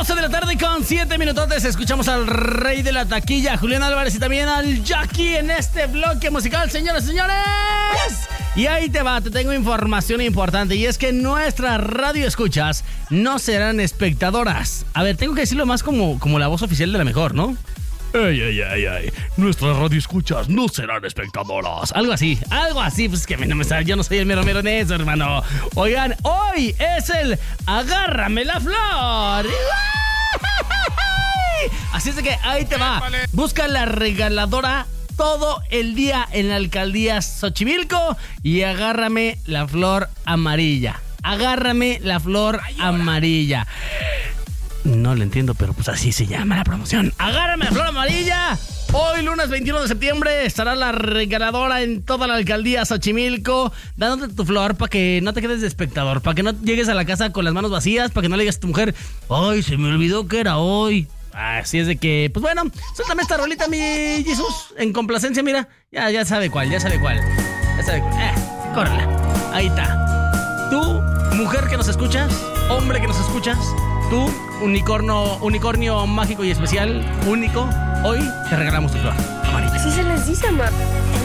12 de la tarde con 7 minutotes. Escuchamos al rey de la taquilla, Julián Álvarez, y también al Jackie en este bloque musical, señoras y señores. Y ahí te va, te tengo información importante, y es que nuestras radioescuchas no serán espectadoras. A ver, tengo que decirlo más como la voz oficial de la mejor, ¿no? Ey. Nuestras radioescuchas no serán espectadoras. Algo así, pues que a mí no me sale. Yo no soy el mero en eso, hermano. Oigan, hoy es el Agárrame la Flor. Así es de que ahí te va. Busca la regaladora todo el día en la alcaldía Xochimilco y agárrame la flor amarilla. Agárrame la flor amarilla. No lo entiendo, pero pues así se llama la promoción. ¡Agárrame la flor amarilla! Hoy, lunes 21 de septiembre, estará la regaladora en toda la alcaldía Xochimilco, dándote tu flor para que no te quedes de espectador, para que no llegues a la casa con las manos vacías, para que no le digas a tu mujer, ¡ay, se me olvidó que era hoy! Así es de que, pues bueno, suéltame esta rolita, mi Jesús, en complacencia, mira, ya sabe cuál. Córrela, ahí está. Tú, mujer que nos escuchas, hombre que nos escuchas, tú, unicornio mágico y especial, único, hoy te regalamos tu flor amarilla. Así se les dice, amor.